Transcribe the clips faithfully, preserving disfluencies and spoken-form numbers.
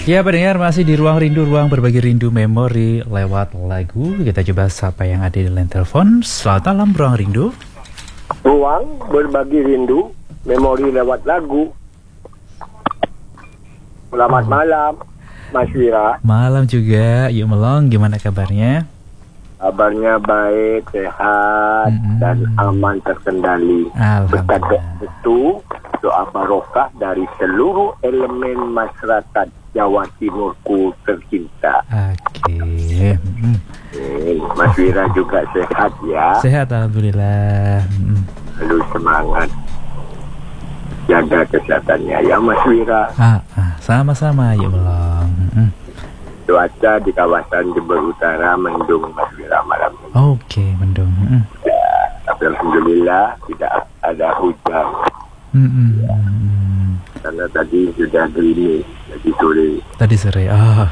Ya pendengar, masih di Ruang Rindu, ruang berbagi rindu memori lewat lagu. Kita coba sapa yang ada di line telepon. Selamat malam Ruang Rindu. Ruang berbagi rindu memori lewat lagu. Selamat oh. malam Mas Wira. Malam juga. Yuk Melong, gimana kabarnya? Kabarnya baik, sehat, mm-hmm. dan aman terkendali. Berkat itu doa barokah dari seluruh elemen masyarakat Jawa Timurku tercinta. Oke. Okay. Mm. Mas Wira juga sehat ya? Sehat, alhamdulillah. Mm. Lalu semangat jaga kesehatannya ya Mas Wira. Ah, ah, sama-sama ya Belong. Mm. Cuaca di kawasan Jember Utara mendung Mas Wira malam ini. Oke, okay, mendung. Mm. Ya, tapi alhamdulillah tidak ada hujan. Mm-mm. Ya. Karena tadi sudah gerimis, tadi sore. Tadi sore, ah.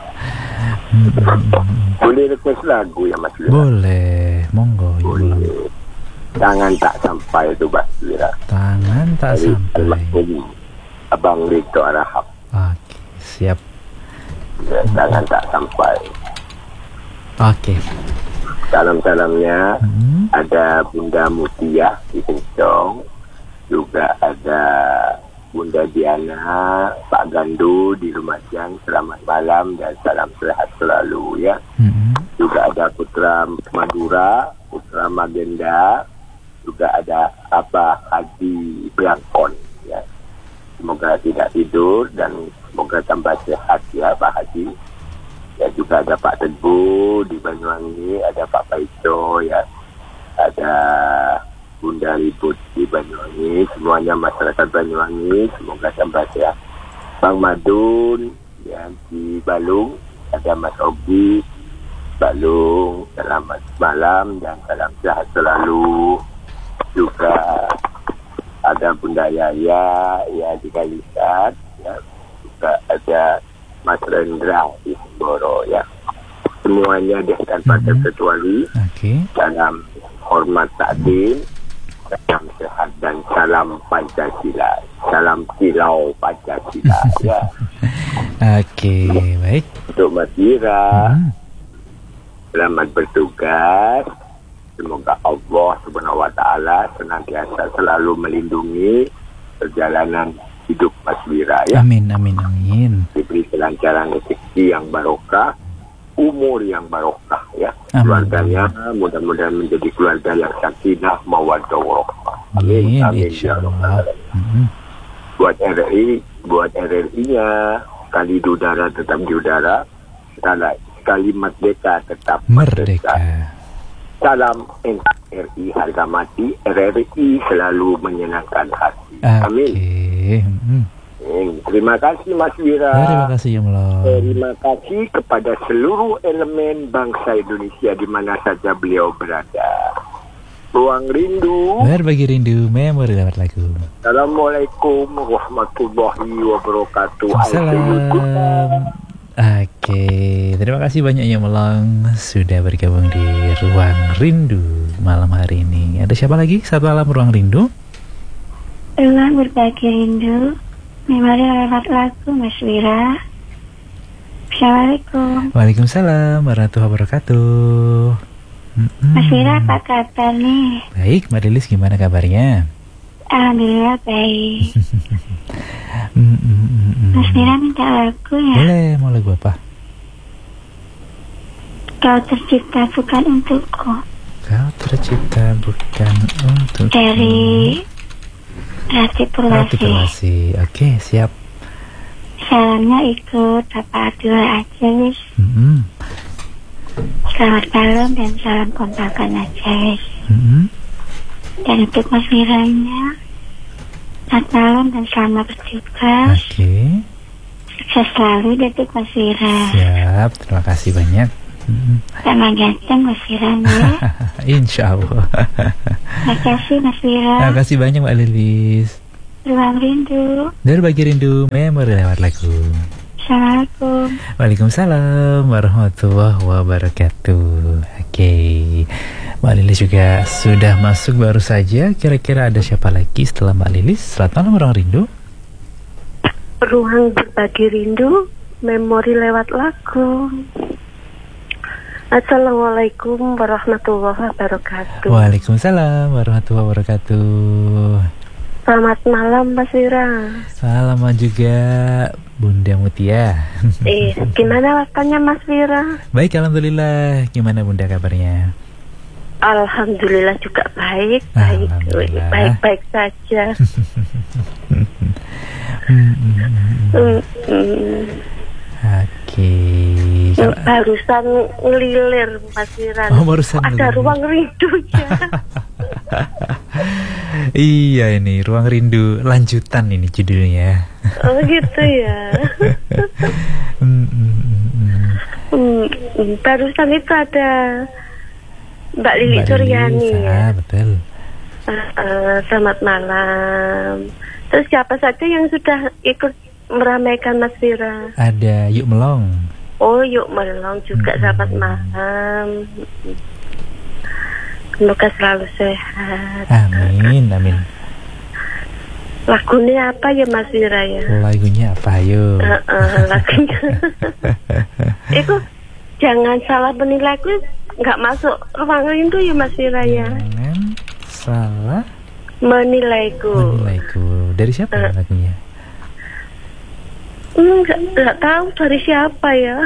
Boleh request lagu ya Mas Wira? Boleh, monggo. Boleh. Ya, tangan tak sampai itu Mas Wira. Tangan tak dari sampai. Almarhum Abang Lito Arahap. Oke, siap. Ya, tangan tak sampai. Oke. Salam-salamnya hmm. ada Bunda Mutia di Kencong, juga ada Bunda Diana, Pak Gandu di Lumajang. Selamat malam dan salam sehat selalu ya. Hmm. Juga ada Putra Madura, Putra Magenda, juga ada Abah Haji Blangkon ya. Semoga tidak tidur dan semoga tambah sehat ya Pak Haji. Ya, juga ada Pak Teguh di Banyuwangi, ada Pak Paiso ya, ada Bunda Ribut di Banyuwangi, semuanya masyarakat Banyuwangi semoga tambah sehat. Bang Madun ya di Balung, ada Mas Ogi Balung, selamat malam dan salam sehat selalu. Juga ada Bunda Yaya ya di Kalisat ya, juga ada Mas Rendra di Semboro ya. Semuanya dia tanpa mm-hmm. terkecuali okay. dalam hormat takdim, salam sehat dan salam Pancasila, salam kilau Pancasila ya. Oke, okay, baik. Untuk Mas Wira, mm-hmm. selamat bertugas. Semoga Allah Subhanahu Wa Taala senantiasa selalu melindungi perjalanan hidup Mas Wira ya. Amin, amin, amin. Diberi kelancaran rezeki yang barokah, umur yang barokah ya. Amin. Keluarganya mudah-mudahan menjadi keluarga yang sakinah mawaddah warahmah. Amin, amin ya Allah. Mm-hmm. Buat R R I, buat R R I-nya sekali di udara tetap di udara, sekali, sekali merdeka tetap merdeka. merdeka. Salam N R I harga mati, R R I selalu menyenangkan hati. Amin. Okay. Hmm. Terima kasih Mas Wira. Terima kasih ya Allah. Terima kasih kepada seluruh elemen bangsa Indonesia di mana saja beliau berada. Ruang Rindu berbagi rindu memori lewat lagu. Assalamualaikum warahmatullahi wabarakatuh. Salam. Oke, terima kasih banyak ya Melong sudah bergabung di Ruang Rindu malam hari ini. Ada siapa lagi? Satu malam Ruang Rindu. Ruang berbagi rindu memori lewat lagu Mas Wira. Assalamualaikum. Waalaikumsalam warahmatullahi wabarakatuh. Mm-mm. Mas Wira apa kabar nih? Baik, Mbak Lilis gimana kabarnya? Alhamdulillah baik. Mm-mm. Mas Wira minta lagu ya? Boleh, mau lagu apa? Kau tercipta bukan untukku. Kau tercipta bukan untukku. Dari Rati Purwasi. Oke, siap. Salamnya ikut Bapak Abdul Aziz. Mm-hmm. Selamat malam dan salam kompakan Aziz. Mm-hmm. Dan untuk Mas Wiranya, selamat malam dan selamat bertugas. Oke. Okay. Sukses selalu untuk Mas Wira. Siap, terima kasih banyak. Mm-hmm. Sama ganteng Mas Wiranya. Insya Allah. Terima kasih Mas Wira. Terima kasih banyak Mbak Lilis. Ruang Rindu berbagi rindu memori lewat lagu. Assalamualaikum. Waalaikumsalam warahmatullahi wabarakatuh. Oke, okay. Mbak Lilis juga sudah masuk baru saja. Kira-kira ada siapa lagi setelah Mbak Lilis? Selamat malam Ruang Rindu. Ruang berbagi rindu memori lewat lagu. Assalamualaikum warahmatullahi wabarakatuh. Waalaikumsalam warahmatullahi wabarakatuh. Selamat malam Mas Wira. Salam juga Bunda Mutia. Eh, gimana rasanya Mas Wira? Baik, alhamdulillah. Gimana Bunda kabarnya? Alhamdulillah juga baik, baik, baik, baik saja. Hmm, hmm, hmm. Mm, mm. Oke. Kalau- Barusan ngelilir Mas Wira. Oh, barusan Kok ada ngelilir. ruang rindunya. Iya, ini Ruang Rindu lanjutan ini judulnya. Oh gitu ya. Hmm, hmm, hmm, hmm. Mm, mm. Barusan itu ada Mbak Lili Mbak Suryani Lili, ya. ah, betul. Uh, uh, selamat malam. Terus siapa saja yang sudah ikut meramaikan Mas Wira? Ada Yuk Melong. Oh, Yuk Melong juga. Mm-mm. Selamat malam. Semoga selalu sehat. Amin, amin. Lagunya apa ya Mas Wira ya? Lagunya apa ayo? Uh, uh, lagunya. Itu jangan salah menilaiku, nggak masuk ruang rindu ya Mas Wira ya. Jangan salah Menilaiku. menilaiku. Dari siapa Uh. lagunya? Hmm, nggak nggak tahu dari siapa ya.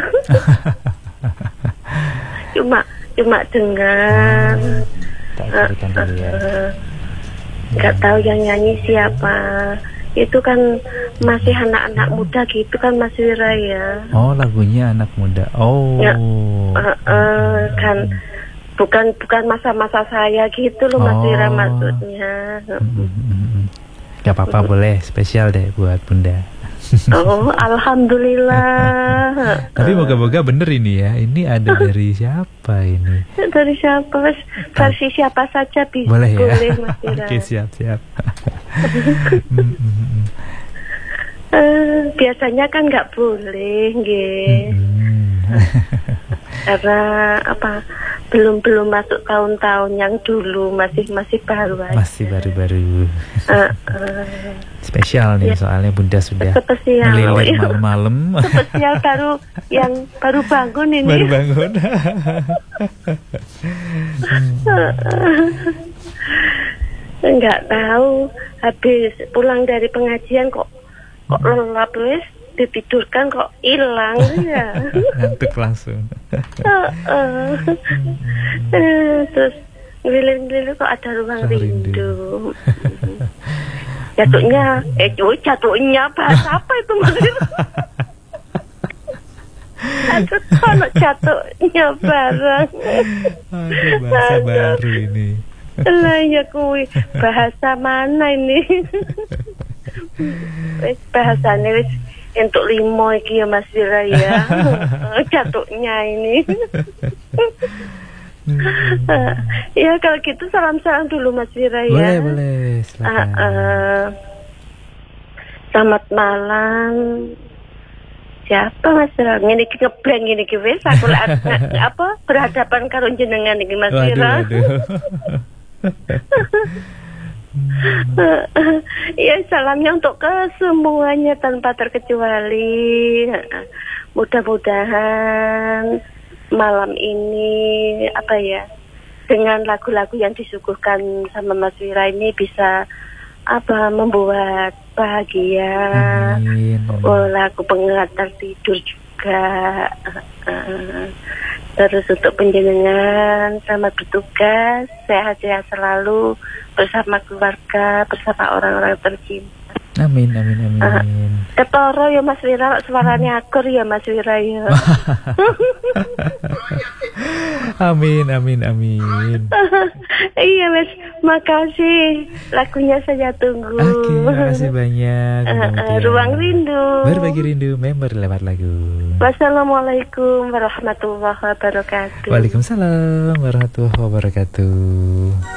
cuma cuma dengar. Tak carikan dulu ya. Eh, nggak tahu yang nyanyi siapa. Itu kan masih anak-anak muda gitu kan Mas Wira ya. Oh, lagunya anak muda. Oh. Ya. Eh, eh, kan bukan bukan masa-masa saya gitu loh Mas Oh. Wira maksudnya. Mm, mm, mm, mm. Gak apa-apa, boleh spesial deh buat Bunda. Oh, alhamdulillah. Tapi moga-moga bener ini ya. Ini ada dari siapa ini? Dari siapa? Mas? Versi siapa saja bisa. Boleh ya? Boleh Mas Wira. Oke, siap-siap. Mm, mm, mm. Eh, biasanya kan nggak boleh, nggih. Mm. Karena apa? Belum belum masuk tahun-tahun yang dulu, masih masih baru aja. Masih baru-baru. Eh, eh, Spesial nih, Ya. soalnya Bunda sudah Spesial. melilit Iya. malam-malam. Spesial baru yang baru bangun ini. Baru bangun. Nggak tahu, habis pulang dari pengajian kok kok lelap wis, ditidurkan kok hilang ya. Ngantuk langsung. Eh, eh. Eh, terus ngeliling-ngeliling kok ada ruang Ruang rindu. rindu. Jatuhnya, eh cuy, jatuhnya bahasa apa itu maksudnya? Aduh, kalau jatuhnya barang. Aduh, bahasa Aduh. baru ini. Lah ya kuwi bahasa mana ini? Wis bahasane wis entuk limo iki ya Mas Wira ya. Jatuhnya ini. Ya kalau gitu salam-salam dulu Mas Wira ya. Boleh, boleh. Ah, Silakan. ah. Selamat malam. Siapa Mas Wira? Ngene iki ngeblank ngene iki wis aku lek apa berhadapan karo jenengan iki Mas Waduh, Wira. waduh. Ya salamnya untuk ke semuanya tanpa terkecuali. Mudah-mudahan malam ini apa ya, dengan lagu-lagu yang disuguhkan sama Mas Wira ini bisa apa membuat bahagia. Amin. Oh, lagu pengantar tidur juga. Uh, terus untuk penjenengan selamat bertugas, sehat-sehat selalu bersama keluarga, bersama orang-orang tercinta. Amin, amin, amin. Ketoro ya Mas Wira, suaranya akur ya Mas Wira ya. Amin, amin, amin. Iya Mas, makasih. Lagunya saya tunggu. Oke, makasih banyak. Uh, Bunda uh, Mutia. ruang rindu. Berbagi rindu, member lewat lagu. Wassalamualaikum warahmatullahi wabarakatuh. Waalaikumsalam warahmatullahi wabarakatuh.